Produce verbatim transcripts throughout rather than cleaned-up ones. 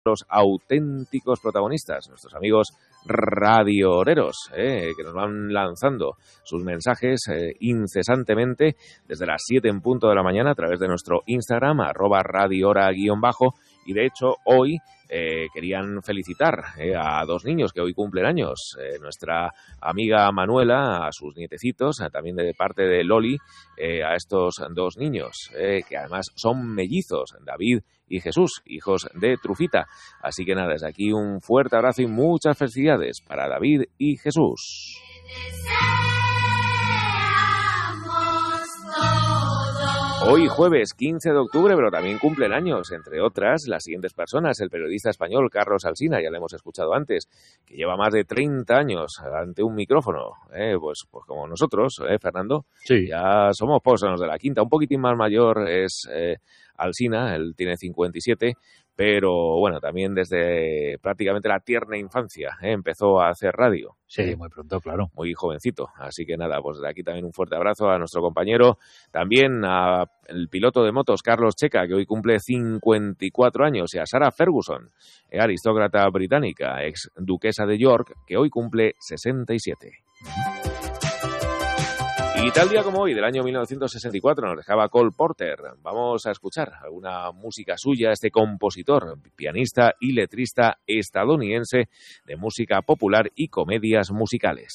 los auténticos protagonistas, nuestros amigos radioreros, eh, que nos van lanzando sus mensajes eh, incesantemente desde las siete en punto de la mañana a través de nuestro Instagram, arroba radiohora guión bajo, y de hecho hoy eh, querían felicitar eh, a dos niños que hoy cumplen años, eh, nuestra amiga Manuela, a sus nietecitos, eh, también de parte de Loli, eh, a estos dos niños, eh, que además son mellizos, David y Jesús, hijos de Trufita. Así que nada, desde aquí un fuerte abrazo y muchas felicidades para David y Jesús. Hoy jueves quince de octubre, pero también cumplen años, entre otras, las siguientes personas. El periodista español Carlos Alsina, ya lo hemos escuchado antes, que lleva más de treinta años ante un micrófono, eh, pues, pues como nosotros, ¿eh, Fernando? Sí. Ya somos pósanos de la quinta. Un poquitín más mayor es eh, Alsina, él tiene cincuenta y siete, pero bueno, también desde prácticamente la tierna infancia ¿eh? empezó a hacer radio. Sí, muy pronto, claro. Muy jovencito. Así que nada, pues de aquí también un fuerte abrazo a nuestro compañero, también a el piloto de motos Carlos Checa, que hoy cumple cincuenta y cuatro años, y a Sarah Ferguson, aristócrata británica, ex duquesa de York, que hoy cumple sesenta y siete. Y tal día como hoy, del año mil novecientos sesenta y cuatro, nos dejaba Cole Porter. Vamos a escuchar alguna música suya, este compositor, pianista y letrista estadounidense de música popular y comedias musicales.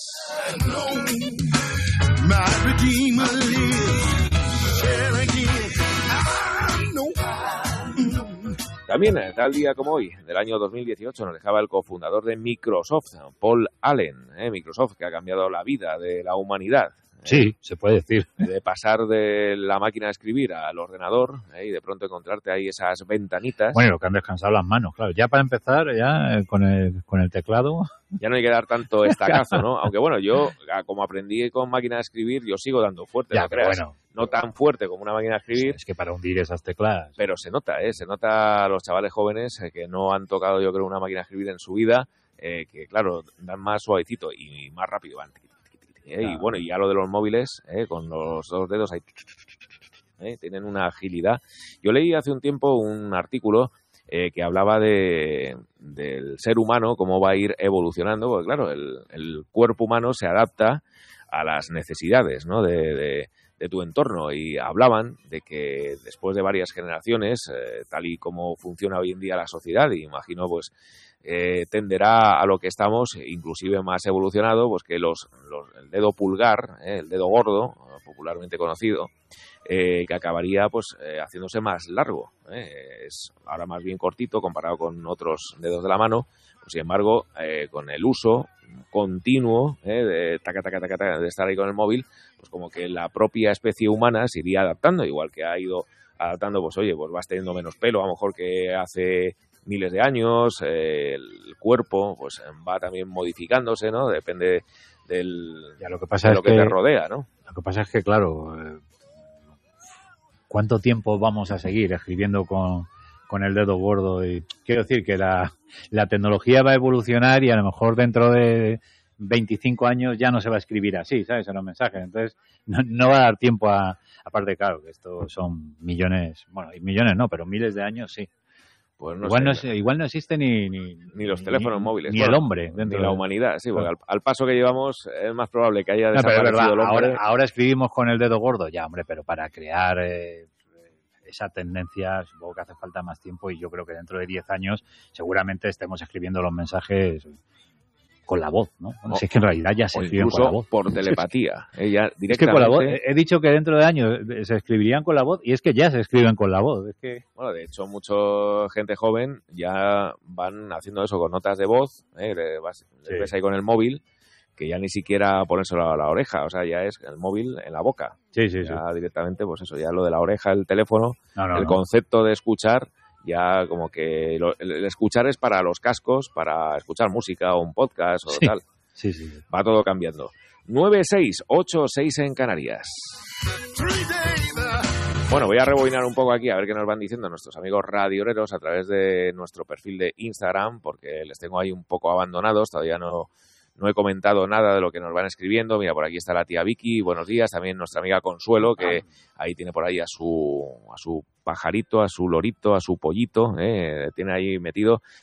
También, tal día como hoy, del año dos mil dieciocho, nos dejaba el cofundador de Microsoft, Paul Allen. ¿eh? Microsoft, que ha cambiado la vida de la humanidad. Sí, se puede decir. De pasar de la máquina de escribir al ordenador ¿eh? y de pronto encontrarte ahí esas ventanitas. Bueno, lo que han descansado las manos, claro. Ya para empezar, ya con el, con el teclado... Ya no hay que dar tanto estacazo, ¿no? Aunque bueno, yo, como aprendí con máquina de escribir, yo sigo dando fuerte, ya, no creas. Bueno, no tan fuerte como una máquina de escribir. Es que para hundir esas teclas... Pero se nota, ¿eh? Se nota a los chavales jóvenes eh, que no han tocado, yo creo, una máquina de escribir en su vida, eh, que claro, dan más suavecito y más rápido van. Eh, y bueno, y ya lo de los móviles, eh, con los dos dedos ahí, eh, tienen una agilidad. Yo leí hace un tiempo un artículo eh, que hablaba de del ser humano, cómo va a ir evolucionando, porque claro, el, el cuerpo humano se adapta a las necesidades, ¿no? de, de, de tu entorno, y hablaban de que después de varias generaciones, eh, tal y como funciona hoy en día la sociedad, y imagino pues Eh, tenderá a lo que estamos, inclusive más evolucionado, pues que los, los el dedo pulgar, eh, el dedo gordo, popularmente conocido, eh, que acabaría pues eh, haciéndose más largo. Eh, es ahora más bien cortito comparado con otros dedos de la mano. Pues, sin embargo, eh, con el uso continuo eh, de, taca, taca, taca, taca, de estar ahí con el móvil, pues como que la propia especie humana se iría adaptando, igual que ha ido adaptando, pues oye, pues vas teniendo menos pelo, a lo mejor que hace miles de años, eh, el cuerpo pues va también modificándose, ¿no? Depende del ya, lo que pasa de es lo que, que te rodea, ¿no? Lo que pasa es que, claro, eh, ¿cuánto tiempo vamos a seguir escribiendo con, con el dedo gordo? Y quiero decir que la, la tecnología va a evolucionar y a lo mejor dentro de veinticinco años ya no se va a escribir así, ¿sabes? En los mensajes. Entonces, no, no va a dar tiempo a... Aparte, claro, que estos son millones, bueno, millones no, pero miles de años sí. Pues no igual, sé, no, igual no existe ni, ni, ni los teléfonos ni, móviles. Ni bueno, el hombre. Dentro ni la de... humanidad, sí, porque claro. al, al paso que llevamos es más probable que haya no, desaparecido pero es verdad, el hombre. Ahora, ahora escribimos con el dedo gordo, ya, hombre, pero para crear eh, esa tendencia supongo que hace falta más tiempo, y yo creo que dentro de diez años seguramente estemos escribiendo los mensajes con la voz, ¿no? Bueno, o, si es que en realidad ya se escriben con la voz. Por telepatía. Ella directamente... Es que con la voz, he dicho que dentro de años se escribirían con la voz, y es que ya se escriben con la voz. Es que... Bueno, de hecho, mucha gente joven ya van haciendo eso con notas de voz, ¿eh? Le vas, sí. Les ves ahí con el móvil, que ya ni siquiera ponérselo a la oreja, o sea, ya es el móvil en la boca. Sí, sí, ya sí. directamente, pues eso, ya lo de la oreja, el teléfono, no, no, el no. concepto de escuchar, ya como que lo, el, el escuchar es para los cascos, para escuchar música o un podcast o sí. tal. Sí, sí, sí. Va todo cambiando. nueve seis ocho seis en Canarias. Bueno, voy a rebobinar un poco aquí a ver qué nos van diciendo nuestros amigos radioreros a través de nuestro perfil de Instagram, porque les tengo ahí un poco abandonados, todavía no, no he comentado nada de lo que nos van escribiendo. Mira, por aquí está la tía Vicky, buenos días, también nuestra amiga Consuelo, que ahí tiene por ahí a su, a su pajarito, a su lorito, a su pollito, ¿eh? Tiene ahí metido.